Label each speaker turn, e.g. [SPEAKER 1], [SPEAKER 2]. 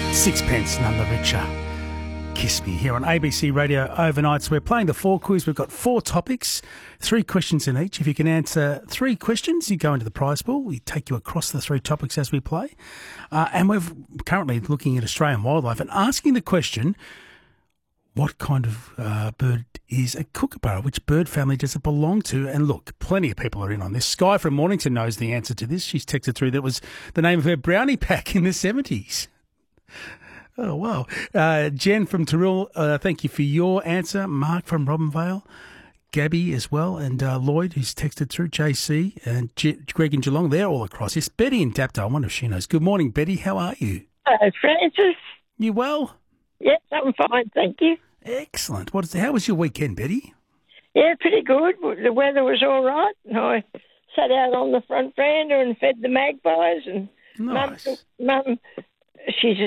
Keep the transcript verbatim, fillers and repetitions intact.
[SPEAKER 1] Sixpence, none the richer. Kiss Me here on A B C Radio Overnights. We're playing the four quiz. We've got four topics, three questions in each. If you can answer three questions, you go into the prize pool. We take you across the three topics as we play. Uh, and we're currently looking at Australian wildlife and asking the question, what kind of uh, bird is a kookaburra? Which bird family does it belong to? And look, plenty of people are in on this. Sky from Mornington knows the answer to this. She's texted through that it was the name of her brownie pack in the seventies. Oh, wow. Uh, Jen from Tarul, uh, thank you for your answer. Mark from Robinvale, Gabby as well, and uh, Lloyd, who's texted through, J C, and G- Greg in Geelong. They're all across this. Betty in Dapto, I wonder if she knows. Good morning, Betty. How are you?
[SPEAKER 2] Hello, Francis.
[SPEAKER 1] You well?
[SPEAKER 2] Yes, I'm fine, thank you.
[SPEAKER 1] Excellent. What is, how was your weekend, Betty?
[SPEAKER 2] Yeah, pretty good. The weather was all right. And I sat out on the front veranda and fed the magpies. And
[SPEAKER 1] Nice.
[SPEAKER 2] Mum, Mum she's